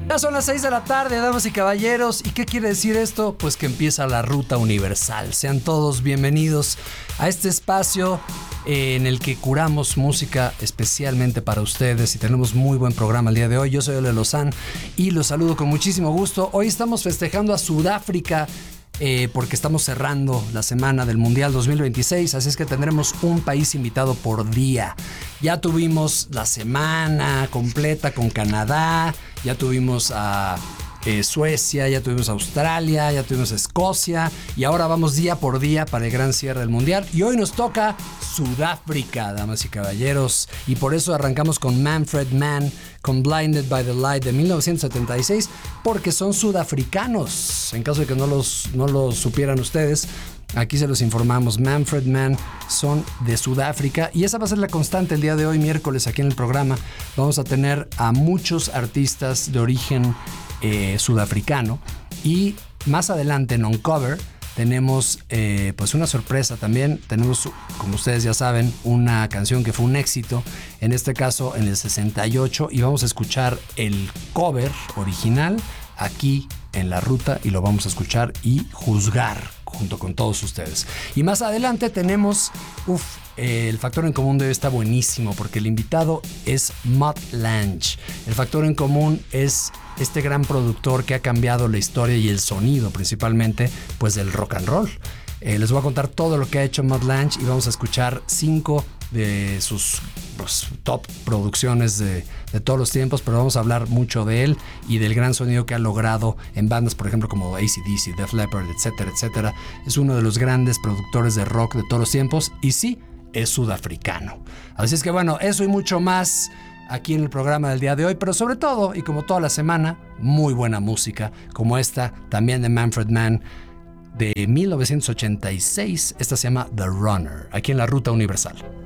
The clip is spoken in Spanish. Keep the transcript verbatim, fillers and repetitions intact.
Ya son las seis de la tarde, damas y caballeros. ¿Y qué quiere decir esto? Pues que empieza la ruta universal. Sean todos bienvenidos a este espacio en el que curamos música especialmente para ustedes y tenemos muy buen programa el día de hoy. Yo soy Ole Lozán y los saludo con muchísimo gusto. Hoy estamos festejando a Sudáfrica eh, porque estamos cerrando la semana del Mundial dos mil veintiséis, así es que tendremos un país invitado por día. Ya tuvimos la semana completa con Canadá, ya tuvimos a eh, Suecia, ya tuvimos a Australia, ya tuvimos a Escocia y ahora vamos día por día para el gran cierre del Mundial. Y hoy nos toca Sudáfrica, damas y caballeros, y por eso arrancamos con Manfred Mann, con Blinded by the Light de mil novecientos setenta y seis, porque son sudafricanos. En caso de que no los, no lo supieran ustedes, aquí se los informamos. Manfred Mann son de Sudáfrica y esa va a ser la constante el día de hoy, miércoles, aquí en el programa. Vamos a tener a muchos artistas de origen eh, sudafricano y más adelante en Uncover tenemos eh, pues una sorpresa también. Tenemos, como ustedes ya saben, una canción que fue un éxito, en este caso en el sesenta y ocho, y vamos a escuchar el cover original aquí en la ruta y lo vamos a escuchar y juzgar junto con todos ustedes. Y más adelante tenemos, uff, eh, el factor en común de hoy está buenísimo porque el invitado es Mutt Lange. El factor en común es este gran productor que ha cambiado la historia y el sonido principalmente pues del rock and roll. Eh, les voy a contar todo lo que ha hecho Mutt Lange y vamos a escuchar cinco de sus pues, top producciones de, de todos los tiempos, pero vamos a hablar mucho de él y del gran sonido que ha logrado en bandas, por ejemplo, como A C D C, Def Leppard, etcétera, etcétera. Es uno de los grandes productores de rock de todos los tiempos y sí, es sudafricano. Así es que bueno, eso y mucho más aquí en el programa del día de hoy, pero sobre todo, y como toda la semana, muy buena música, como esta también de Manfred Mann de mil novecientos ochenta y seis. Esta se llama The Runner, aquí en la Ruta Universal.